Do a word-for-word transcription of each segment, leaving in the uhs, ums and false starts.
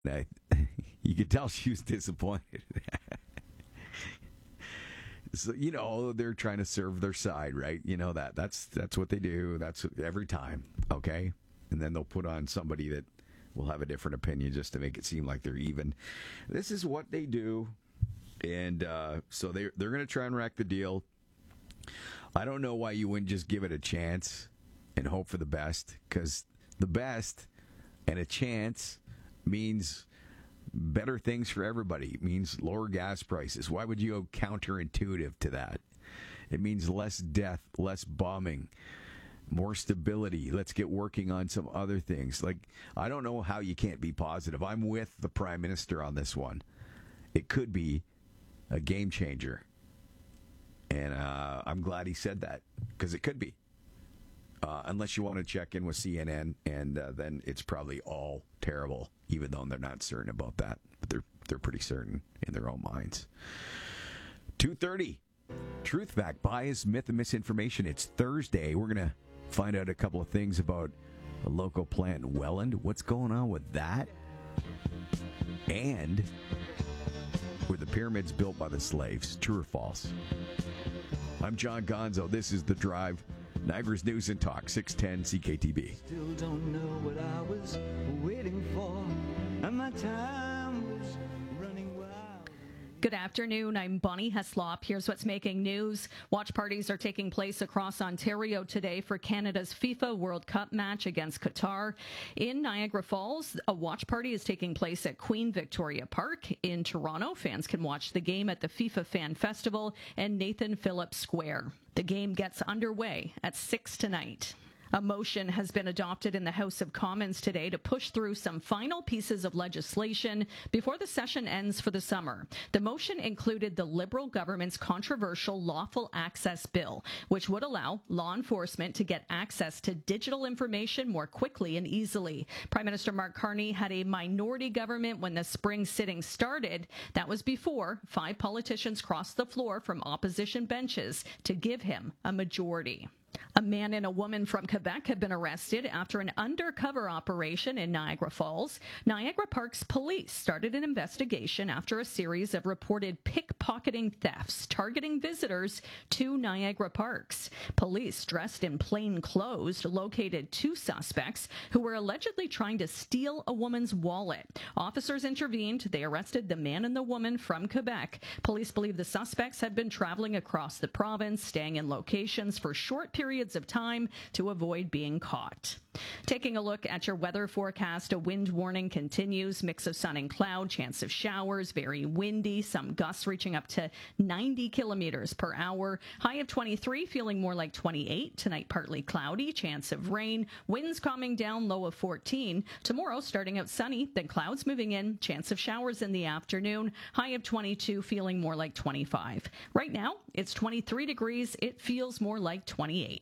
I, you could tell she was disappointed. So, you know, they're trying to serve their side, right? You know that. That's that's what they do. That's every time, okay? And then they'll put on somebody that will have a different opinion just to make it seem like they're even. This is what they do. And uh, so they, they're going to try and wreck the deal. I don't know why you wouldn't just give it a chance and hope for the best, because the best and a chance means better things for everybody. It means lower gas prices. Why would you go counterintuitive to that? It means less death, less bombing, more stability. Let's get working on some other things. Like, I don't know how you can't be positive. I'm with the Prime Minister on this one. It could be a game changer. And uh, I'm glad he said that, because it could be. Uh, unless you want to check in with C N N, and uh, then it's probably all terrible, even though they're not certain about that. But they're they're pretty certain in their own minds. two thirty. Truth Fact, Bias, Myth, and Misinformation. It's Thursday. We're going to find out a couple of things about a local plant in Welland. What's going on with that? And were the pyramids built by the slaves? True or false? I'm John Gonzo. This is The Drive. Niagara's News and Talk, six ten C K T B. Still don't know what I was waiting for, and my time was running wild. Good afternoon. I'm Bonnie Heslop. Here's what's making news. Watch parties are taking place across Ontario today for Canada's FIFA World Cup match against Qatar. In Niagara Falls, a watch party is taking place at Queen Victoria Park. In Toronto, fans can watch the game at the FIFA Fan Festival and Nathan Phillips Square. The game gets underway at six tonight. A motion has been adopted in the House of Commons today to push through some final pieces of legislation before the session ends for the summer. The motion included the Liberal government's controversial Lawful Access Bill, which would allow law enforcement to get access to digital information more quickly and easily. Prime Minister Mark Carney had a minority government when the spring sitting started. That was before five politicians crossed the floor from opposition benches to give him a majority. A man and a woman from Quebec have been arrested after an undercover operation in Niagara Falls. Niagara Parks police started an investigation after a series of reported pickpocketing thefts targeting visitors to Niagara Parks. Police dressed in plain clothes located two suspects who were allegedly trying to steal a woman's wallet. Officers intervened. They arrested the man and the woman from Quebec. Police believe the suspects had been traveling across the province, staying in locations for short periods periods of time to avoid being caught. Taking a look at your weather forecast, a wind warning continues. Mix of sun and cloud, chance of showers, very windy, some gusts reaching up to ninety kilometers per hour. High of twenty-three, feeling more like twenty-eight. Tonight, partly cloudy, chance of rain. Winds calming down, low of fourteen. Tomorrow, starting out sunny, then clouds moving in. Chance of showers in the afternoon. High of twenty-two, feeling more like twenty-five. Right now, it's twenty-three degrees. It feels more like twenty-eight.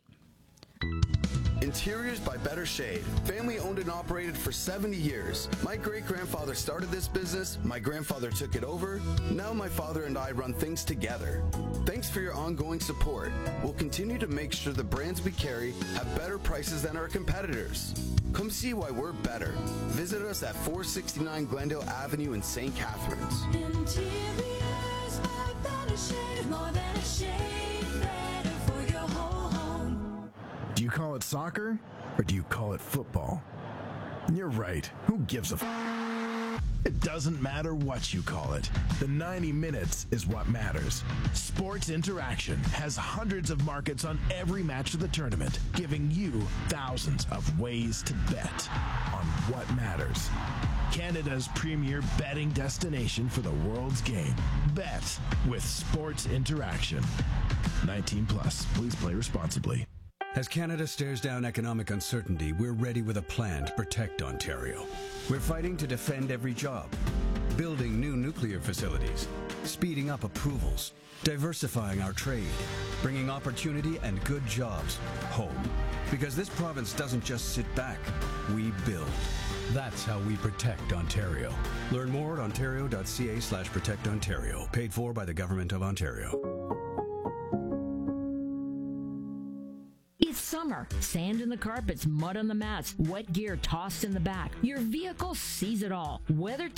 Interiors by Better Shade. Family owned and operated for seventy years. My great-grandfather started this business, my grandfather took it over, now my father and I run things together. Thanks for your ongoing support. We'll continue to make sure the brands we carry have better prices than our competitors. Come see why we're better. Visit us at four sixty-nine Glendale Avenue in Saint Catharines. Interiors by Better Shade, more than a shade, better for your whole home. Do you call it soccer, or do you call it football? You're right. Who gives a f***? It doesn't matter what you call it. The ninety minutes is what matters. Sports Interaction has hundreds of markets on every match of the tournament, giving you thousands of ways to bet on what matters. Canada's premier betting destination for the world's game. Bet with Sports Interaction. nineteen plus. Please play responsibly. As Canada stares down economic uncertainty, we're ready with a plan to protect Ontario. We're fighting to defend every job, building new nuclear facilities, speeding up approvals, diversifying our trade, bringing opportunity and good jobs home. Because this province doesn't just sit back, we build. That's how we protect Ontario. Learn more at ontario.ca slash protect Ontario. Paid for by the Government of Ontario. It's summer. Sand in the carpets, mud on the mats, wet gear tossed in the back. Your vehicle sees it all. Weather